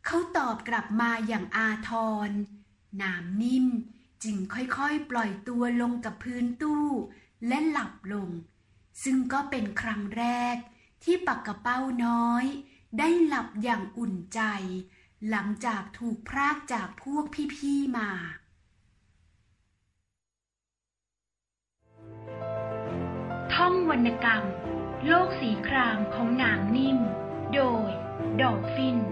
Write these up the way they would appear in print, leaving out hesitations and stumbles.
เขาตอบกลับมาอย่างอาทรหนามนิ่มจึงค่อยๆปล่อยตัวลงกับพื้นตู้และหลับลงซึ่งก็เป็นครั้งแรกที่ปักกระเป้าน้อยได้หลับอย่างอุ่นใจหลังจากถูกพรากจากพวกพี่ๆมาท่องวรรณกรรมโลกสีครามของหนามนิ่มโดยดอลฟิน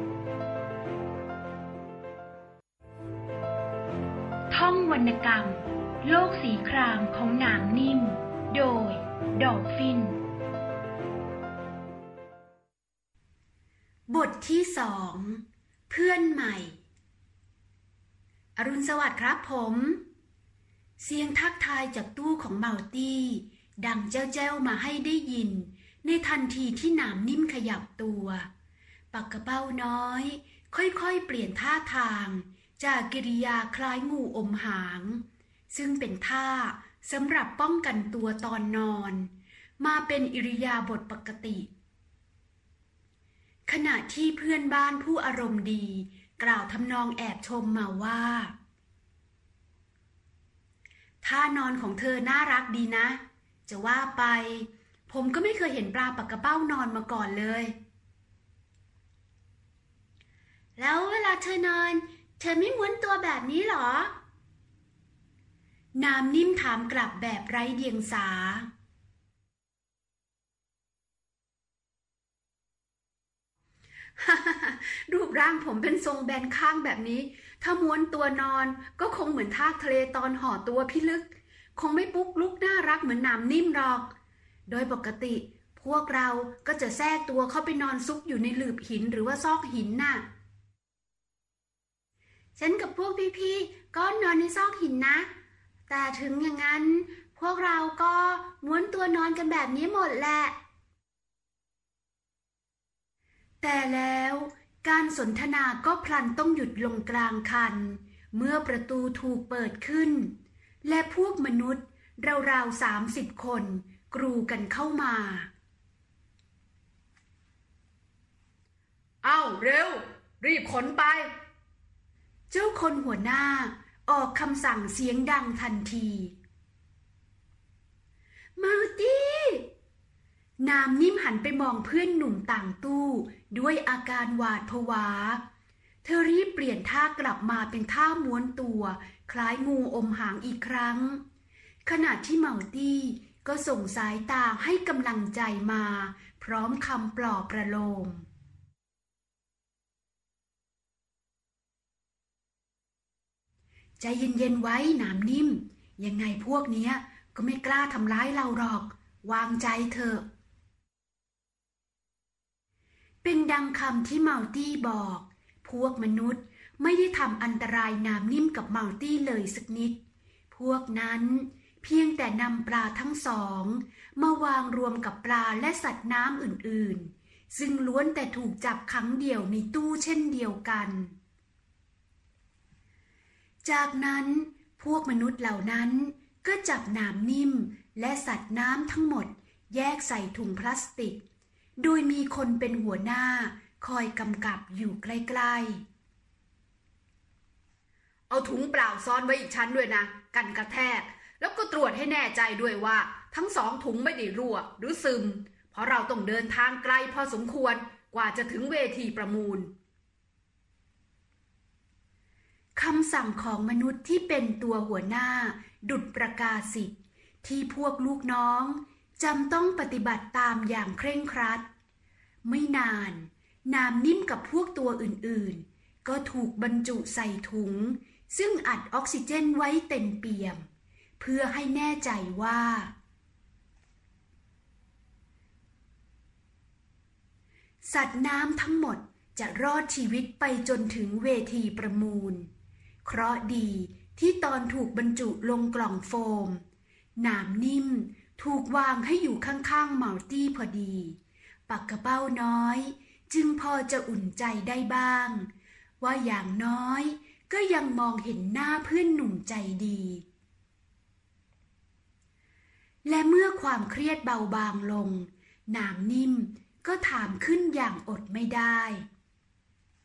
ท่องวรรณกรรมโลกสีครามของหนามนิ่มโดยดอลฟินบทที่2เพื่อนใหม่อรุณสวัสดิ์ครับผมเสียงทักทายจากตู้ของเมาตี้ดังแจ้วๆมาให้ได้ยินในทันทีที่หนามนิ่มขยับตัวปักกระเป้าน้อยค่อยๆเปลี่ยนท่าทางจากกิริยาคล้ายงูอมหางซึ่งเป็นท่าสำหรับป้องกันตัวตอนนอนมาเป็นอิริยาบถปกติขณะที่เพื่อนบ้านผู้อารมณ์ดีกล่าวทำนองแอบชมมาว่าท่านอนของเธอน่ารักดีนะจะว่าไปผมก็ไม่เคยเห็นปลาปักกระเป้านอนมาก่อนเลยแล้วเวลาเธอนอนเธอไม่ม้วนตัวแบบนี้หรอน้ำนิ่มถามกลับแบบไร้เดียงสารูปร่างผมเป็นทรงแบนข้างแบบนี้ถ้าม้วนตัวนอนก็คงเหมือนทากทะเลตอนห่อตัวพิลึกคงไม่ปุ๊กลุกน่ารักเหมือนหนามนิ่มหรอกโดยปกติพวกเราก็จะแทรกตัวเข้าไปนอนซุกอยู่ในหลืบหินหรือว่าซอกหินน่ะฉันกับพวกพี่ๆก็นอนในซอกหินนะแต่ถึงอย่างนั้นพวกเราก็ม้วนตัวนอนกันแบบนี้หมดแหละแต่แล้วการสนทนาก็พลันต้องหยุดลงกลางคันเมื่อประตูถูกเปิดขึ้นและพวกมนุษย์ราวๆ30 คนกรูกันเข้ามาเอ้าเร็วรีบขนไปเจ้าคนหัวหน้าออกคำสั่งเสียงดังทันทีมาตี้นามนิ่มหันไปมองเพื่อนหนุ่มต่างตู้ด้วยอาการหวาดผวาเธอรีบเปลี่ยนท่ากลับมาเป็นท่าม้วนตัวคล้ายงูอมหางอีกครั้งขณะที่เมาตี้ก็ส่งสายตาให้กำลังใจมาพร้อมคำปลอบประโลมใจเย็นๆไว้หนามนิ่มยังไงพวกเนี้ยก็ไม่กล้าทำร้ายเราหรอกวางใจเถอะเป็นดังคำที่เมาตี้บอกพวกมนุษย์ไม่ได้ทำอันตรายหนามนิ่มกับเมาตี้เลยสักนิดพวกนั้นเพียงแต่นำปลาทั้งสองมาวางรวมกับปลาและสัตว์น้ำอื่นๆซึ่งล้วนแต่ถูกจับขังเดี่ยวในตู้เช่นเดียวกันจากนั้นพวกมนุษย์เหล่านั้นก็จับหนามนิ่มและสัตว์น้ำทั้งหมดแยกใส่ถุงพลาสติกโดยมีคนเป็นหัวหน้าคอยกำกับอยู่ใกล้ๆเอาถุงเปล่าซ้อนไว้อีกชั้นด้วยนะกันกระแทกแล้วก็ตรวจให้แน่ใจด้วยว่าทั้ง2 ถุงไม่ได้รั่วหรือซึมเพราะเราต้องเดินทางไกลพอสมควรกว่าจะถึงเวทีประมูลคำสั่งของมนุษย์ที่เป็นตัวหัวหน้าดุจประกาศสิทธิ์ที่พวกลูกน้องจำต้องปฏิบัติตามอย่างเคร่งครัดไม่นานนามนิ่มกับพวกตัวอื่นๆก็ถูกบรรจุใส่ถุงซึ่งอัดออกซิเจนไว้เต็มเปี่ยมเพื่อให้แน่ใจว่าสัตว์น้ำทั้งหมดจะรอดชีวิตไปจนถึงเวทีประมูลเคราะห์ดีที่ตอนถูกบรรจุลงกล่องโฟมหนามนิ่มถูกวางให้อยู่ข้างๆเมาตี้พอดีปักกระเป้าน้อยจึงพอจะอุ่นใจได้บ้างว่าอย่างน้อยก็ยังมองเห็นหน้าเพื่อนหนุ่มใจดีและเมื่อความเครียดเบาบางลงหนามนิ่มก็ถามขึ้นอย่างอดไม่ได้